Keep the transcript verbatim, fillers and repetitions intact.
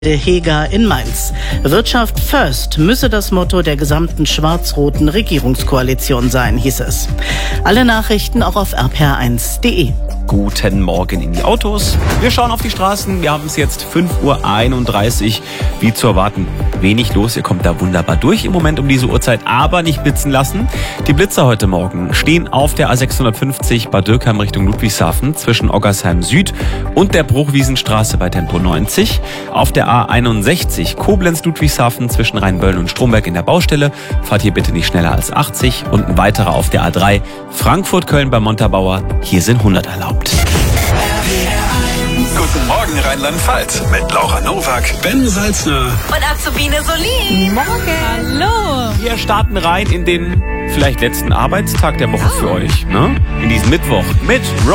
Heger in Mainz. Wirtschaft first müsse das Motto der gesamten schwarz-roten Regierungskoalition sein, hieß es. Alle Nachrichten auch auf r p r eins punkt d e. Guten Morgen in die Autos. Wir schauen auf die Straßen. Wir haben es jetzt fünf Uhr einunddreißig. Wie zu erwarten, wenig los. Ihr kommt da wunderbar durch im Moment um diese Uhrzeit, aber nicht blitzen lassen. Die Blitzer heute Morgen stehen auf der A sechshundertfünfzig Bad Dürkheim Richtung Ludwigshafen zwischen Oggersheim Süd und der Bruchwiesenstraße bei Tempo neunzig. Auf der A einundsechzig Koblenz-Ludwigshafen zwischen Rheinböllen und Stromberg in der Baustelle. Fahrt hier bitte nicht schneller als achtzig. Und ein weiterer auf der A drei Frankfurt-Köln bei Montabaur. Hier sind hundert erlaubt. Guten Morgen Rheinland-Pfalz mit Laura Nowak, Ben Salzner und Azubine Solin. Morgen. Hallo. Wir starten rein in den vielleicht letzten Arbeitstag der Woche für euch, ne? In diesen Mittwoch mit